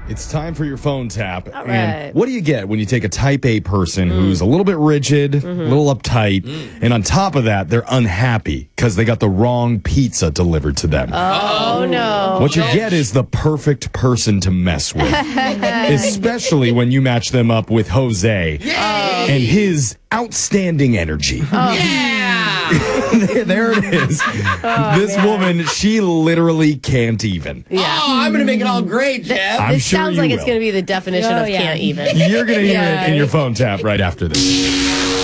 It's time for your phone tap. All And right. what do you get when you take a type A person who's a little bit rigid, a little uptight, and on top of that, they're unhappy because they got the wrong pizza delivered to them? Oh, no. What you get is the perfect person to mess with, especially when you match them up with Jose and his outstanding energy. There it is. This woman, she literally can't even. Yeah. Oh, I'm going to make it all great, Jeff. I'm This sure sounds you like it's will. going to be the definition of can't even. You're going to hear Yeah. it in your phone tap right after this.